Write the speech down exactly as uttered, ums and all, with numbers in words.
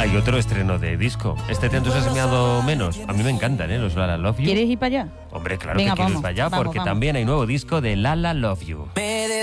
hay otro estreno de disco. ¿Este te ha entusiasmado menos? A mí me encantan, ¿eh? Los Lala Love You. ¿Quieres ir para allá? Hombre, claro Venga, que quiero ir vamos, para allá vamos, porque vamos. también hay nuevo disco de Lala Love You.